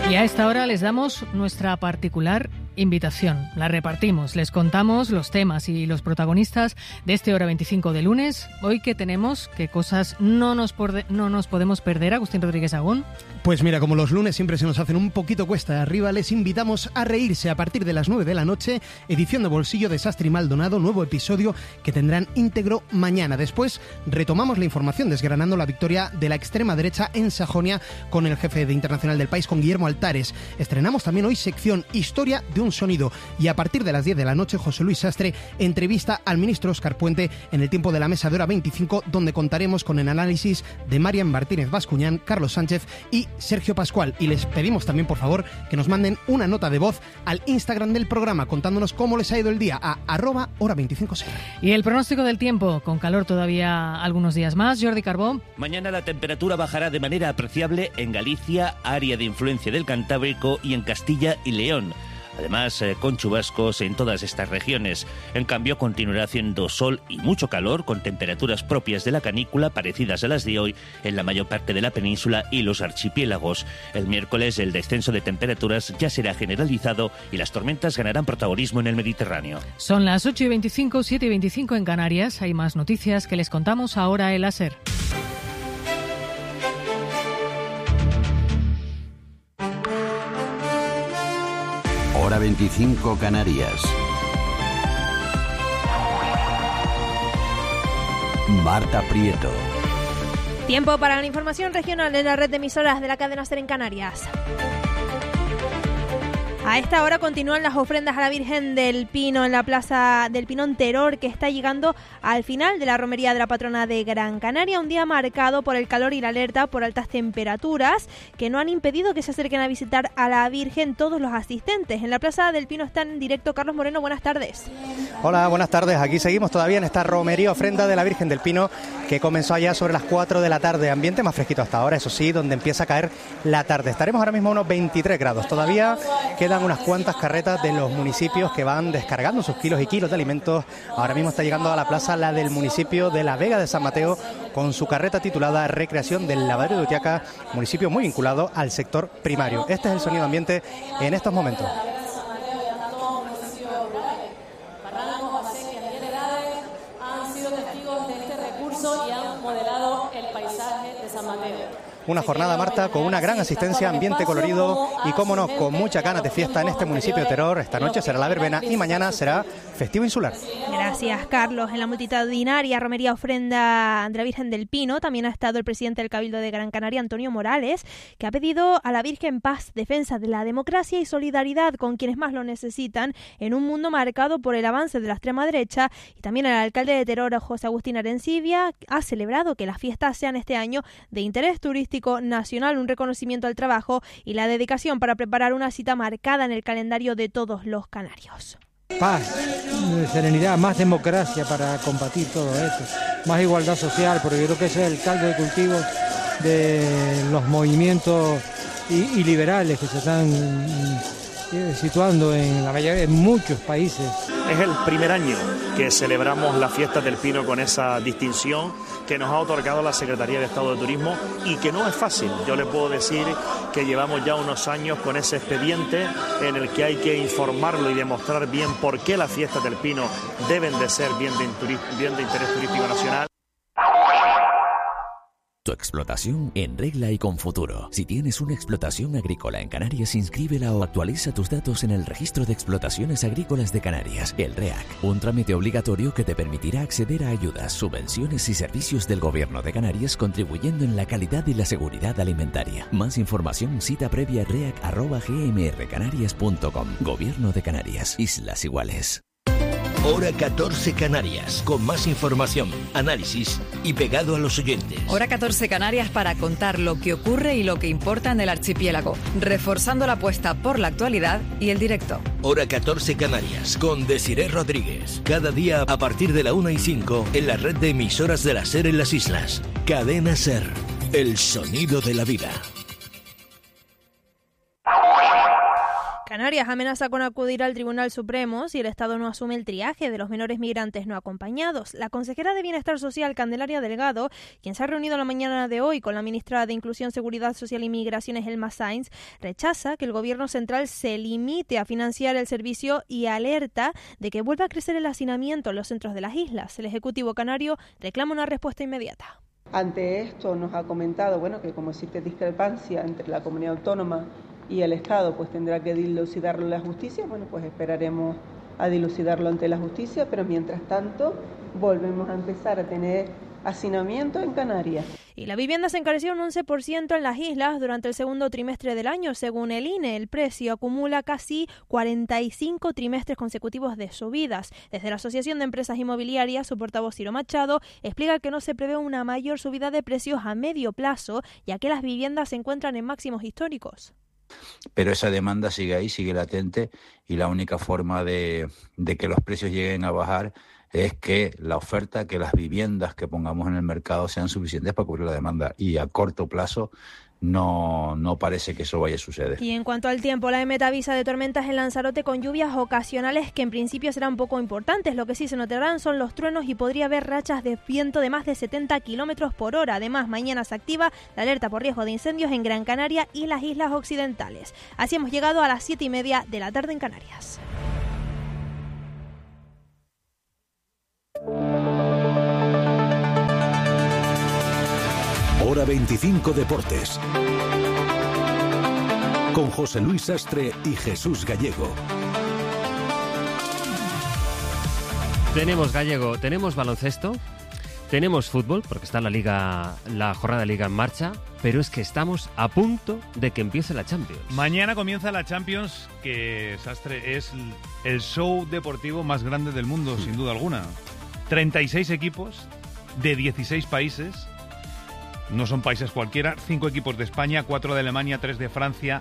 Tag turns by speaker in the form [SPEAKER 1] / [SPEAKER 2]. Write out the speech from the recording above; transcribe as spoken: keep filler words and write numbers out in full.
[SPEAKER 1] Y a esta hora les damos nuestra particular invitación. La repartimos, les contamos los temas y los protagonistas de este Hora veinticinco de lunes. Hoy que tenemos, qué cosas no nos, porde- no nos podemos perder, Agustín Rodríguez Agón.
[SPEAKER 2] Pues mira, como los lunes siempre se nos hacen un poquito cuesta arriba, les invitamos a reírse a partir de las nueve de la noche, edición de Bolsillo de Sastre y Maldonado, nuevo episodio que tendrán íntegro mañana. Después retomamos la información desgranando la victoria de la extrema derecha en Sajonia con el jefe de internacional del país, con Guillermo Altares. Estrenamos también hoy sección Historia de un sonido y a partir de las diez de la noche José Luis Sastre entrevista al ministro Óscar Puente en el tiempo de la mesa de Hora veinticinco, donde contaremos con el análisis de Marian Martínez Bascuñán, Carlos Sánchez y Sergio Pascual. Y les pedimos también, por favor, que nos manden una nota de voz al Instagram del programa contándonos cómo les ha ido el día a arroba hora veinticinco C.
[SPEAKER 1] Y el pronóstico del tiempo, con calor todavía algunos días más. Jordi Carbó.
[SPEAKER 3] Mañana la temperatura bajará de manera apreciable en Galicia, área de influencia del Cantábrico, y en Castilla y León. Además, eh, con chubascos en todas estas regiones. En cambio, continuará haciendo sol y mucho calor, con temperaturas propias de la canícula parecidas a las de hoy en la mayor parte de la península y los archipiélagos. El miércoles el descenso de temperaturas ya será generalizado y las tormentas ganarán protagonismo en el Mediterráneo.
[SPEAKER 1] Son las ocho y veinticinco, siete y veinticinco en Canarias. Hay más noticias que les contamos ahora en la SER.
[SPEAKER 4] Hora veinticinco Canarias. Marta Prieto.
[SPEAKER 5] Tiempo para la información regional en la red de emisoras de la cadena SER en Canarias. A esta hora continúan las ofrendas a la Virgen del Pino en la Plaza del Pinón Teror, que está llegando al final de la romería de la patrona de Gran Canaria, un día marcado por el calor y la alerta por altas temperaturas que no han impedido que se acerquen a visitar a la Virgen todos los asistentes. En la Plaza del Pino está en directo Carlos Moreno, buenas tardes.
[SPEAKER 6] Hola, buenas tardes. Aquí seguimos todavía en esta romería ofrenda de la Virgen del Pino que comenzó allá sobre las cuatro de la tarde. Ambiente más fresquito hasta ahora, eso sí, donde empieza a caer la tarde. Estaremos ahora mismo a unos veintitrés grados. Todavía quedan unas cuantas carretas de los municipios que van descargando sus kilos y kilos de alimentos. Ahora mismo está llegando a la plaza la del municipio de La Vega de San Mateo con su carreta titulada Recreación del Lavadero de Utiaca, municipio muy vinculado al sector primario. Este es el sonido ambiente en estos momentos. Una jornada, Marta, con una gran asistencia, ambiente colorido y, cómo no, con muchas ganas de fiesta en este municipio de Teror. Esta noche será la verbena y mañana será festivo insular.
[SPEAKER 5] Gracias, Carlos. En la multitudinaria romería ofrenda de la Virgen del Pino también ha estado el presidente del Cabildo de Gran Canaria, Antonio Morales, que ha pedido a la Virgen paz, defensa de la democracia y solidaridad con quienes más lo necesitan en un mundo marcado por el avance de la extrema derecha. Y también el alcalde de Teror, José Agustín Arencibia, ha celebrado que las fiestas sean este año de interés turístico nacional, un reconocimiento al trabajo y la dedicación para preparar una cita marcada en el calendario de todos los canarios.
[SPEAKER 7] Paz, serenidad, más democracia para combatir todo esto, más igualdad social, porque yo creo que ese es el caldo de cultivo de los movimientos y, y liberales que se están eh, situando en la mayoría, en muchos países.
[SPEAKER 8] Es el primer año que celebramos las fiestas del Pino con esa distinción que nos ha otorgado la Secretaría de Estado de Turismo y que no es fácil. Yo le puedo decir que llevamos ya unos años con ese expediente en el que hay que informarlo y demostrar bien por qué las fiestas del Pino deben de ser bien de, bien de interés turístico nacional.
[SPEAKER 9] Tu explotación en regla y con futuro. Si tienes una explotación agrícola en Canarias, inscríbela o actualiza tus datos en el Registro de Explotaciones Agrícolas de Canarias, el REAC. Un trámite obligatorio que te permitirá acceder a ayudas, subvenciones y servicios del Gobierno de Canarias, contribuyendo en la calidad y la seguridad alimentaria. Más información, cita previa reac arroba g m r canarias punto com. Gobierno de Canarias, Islas Iguales.
[SPEAKER 10] Hora catorce Canarias, con más información, análisis y pegado a los oyentes.
[SPEAKER 11] Hora catorce Canarias para contar lo que ocurre y lo que importa en el archipiélago, reforzando la apuesta por la actualidad y el directo.
[SPEAKER 10] Hora catorce Canarias, con Desiré Rodríguez. Cada día a partir de la una y cinco en la red de emisoras de la SER en las islas. Cadena SER, el sonido de la vida.
[SPEAKER 5] Canarias amenaza con acudir al Tribunal Supremo si el Estado no asume el triaje de los menores migrantes no acompañados. La consejera de Bienestar Social, Candelaria Delgado, quien se ha reunido la mañana de hoy con la ministra de Inclusión, Seguridad Social y Migraciones, Elma Sainz, rechaza que el gobierno central se limite a financiar el servicio y alerta de que vuelva a crecer el hacinamiento en los centros de las islas. El Ejecutivo canario reclama una respuesta inmediata.
[SPEAKER 12] Ante esto nos ha comentado bueno, que como existe discrepancia entre la comunidad autónoma y el Estado, pues tendrá que dilucidarlo la justicia. Bueno, pues esperaremos a dilucidarlo ante la justicia, pero mientras tanto volvemos a empezar a tener hacinamiento en Canarias.
[SPEAKER 5] Y la vivienda se encareció un once por ciento en las islas durante el segundo trimestre del año. Según el I N E, el precio acumula casi cuarenta y cinco trimestres consecutivos de subidas. Desde la Asociación de Empresas Inmobiliarias, su portavoz Ciro Machado explica que no se prevé una mayor subida de precios a medio plazo, ya que las viviendas se encuentran en máximos históricos.
[SPEAKER 13] Pero esa demanda sigue ahí, sigue latente, y la única forma de, de que los precios lleguen a bajar es que la oferta, que las viviendas que pongamos en el mercado sean suficientes para cubrir la demanda, y a corto plazo no, no parece que eso vaya a suceder.
[SPEAKER 5] Y en cuanto al tiempo, la EMET avisa de tormentas en Lanzarote con lluvias ocasionales que en principio serán poco importantes. Lo que sí se notarán son los truenos y podría haber rachas de viento de más de setenta kilómetros por hora. Además, mañana se activa la alerta por riesgo de incendios en Gran Canaria y las islas occidentales. Así hemos llegado a las siete y media de la tarde en Canarias.
[SPEAKER 14] Hora veinticinco Deportes, con José Luis Sastre y Jesús Gallego.
[SPEAKER 15] Tenemos Gallego, tenemos baloncesto, tenemos fútbol, porque está la liga, la jornada de liga en marcha, pero es que estamos a punto de que empiece la Champions.
[SPEAKER 16] Mañana comienza la Champions, que, Sastre, es el show deportivo más grande del mundo, sin duda alguna. treinta y seis equipos de dieciséis países. No son países cualquiera, cinco equipos de España, cuatro de Alemania, tres de Francia,